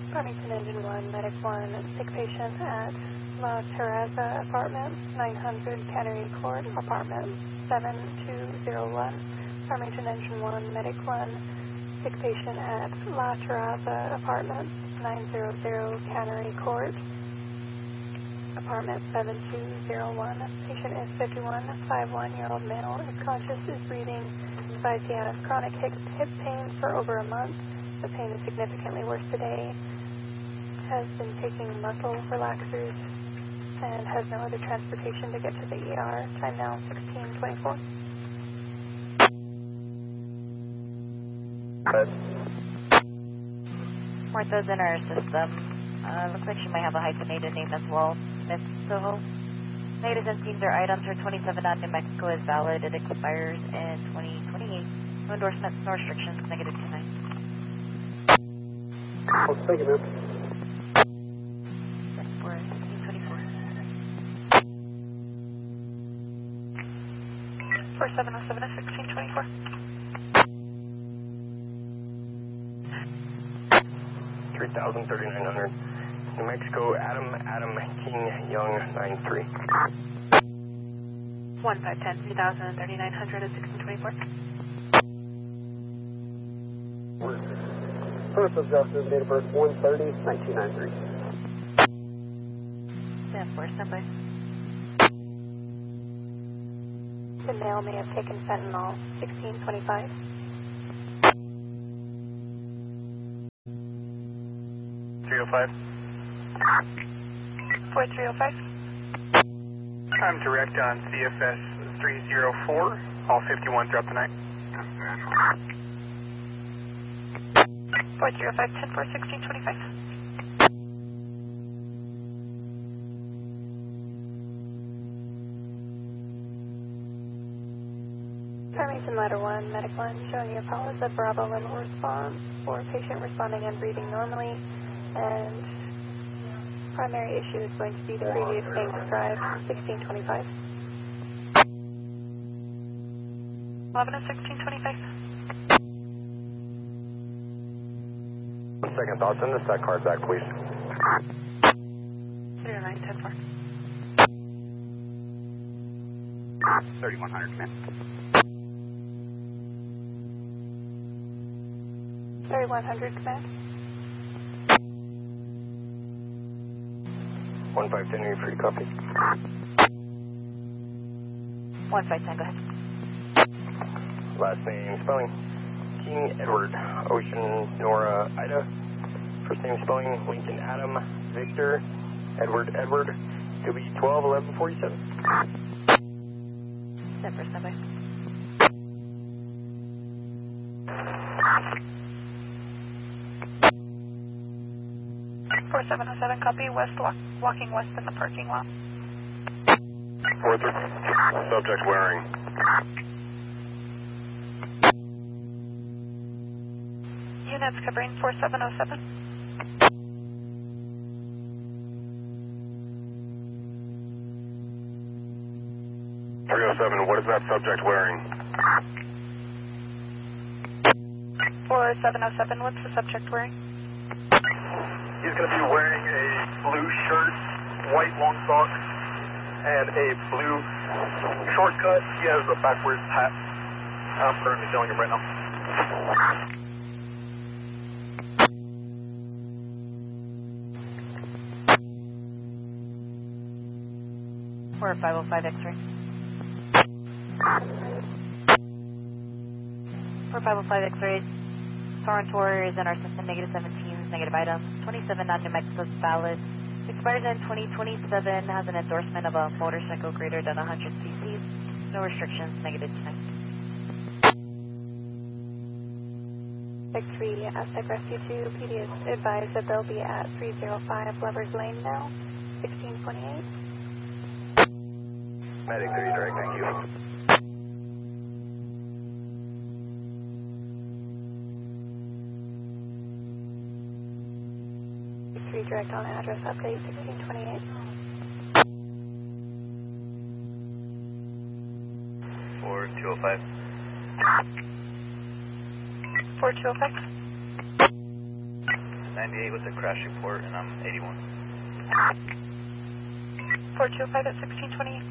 Farmington Engine 1, Medic 1, sick patient at La Terraza Apartment, 900 Cannery Court, Apartment 7201. Farmington Engine 1, Medic 1, sick patient at La Terraza Apartment, 900 Cannery Court, Apartment 7201. Patient is 51-year-old male, is conscious, is breathing, advised he has chronic hip pain for over a month. The pain is significantly worse today, has been taking muscle relaxers, and has no other transportation to get to the ER. Time now, 16:24. Martha's in our system. Looks like she might have a hyphenated name as well, Smith Soho. Latest and senior items for 27 on New Mexico is valid. It expires in 2028. No endorsements, no restrictions, negative 29. Oh, thank you, ma'am. 4707 is 1624. $3,3900. New Mexico, Adam King Young 93. 1510, 3,03900 is 1624. First adjuster, date of birth 1/30/1993. Stand by. The male may have taken fentanyl, 1625. $305. 4305. I'm direct on CFS 304. All 51 drop tonight. 4305, 10-4, 1625. Farmington Ladder 1, Medic 1, showing your call as a Bravo level response for patient responding and breathing normally, and primary issue is going to be the previous pain described, 1625. 11 is 1625. 1 second, thoughts on the set card back, please. 309, 10-4. 3100, man. 3100, command. 1510, are you free to copy? 1510, go ahead. Last name, spelling. King Edward, Ocean, Nora, Ida. First name spelling, Lincoln Adam, Victor, Edward, to be 12-11-47. Stand by. 4707, copy, west, walking west in the parking lot. 4-3, subject wearing. Units covering 4707. 307, what is that subject wearing? 4707, what's the subject wearing? He's going to be wearing a blue shirt, white long socks, and a blue short cut. He has a backwards hat. I'm currently showing him right now. 4505 X-ray. 4505 X-ray. Torrentor is in our system, negative 17, negative items. 27 on New Mexico's valid. Expires in 2027, has an endorsement of a motorcycle greater than 100 cc's. No restrictions, negative 10. X3, Aztec Rescue 2, PD is advised that they'll be at 305 Lovers Lane now, 1628. Medic 3, direct, thank you. X3 direct on address update, 1628. 4205. 4205. 98 with a crash report, and I'm 81. 4205 at 1620.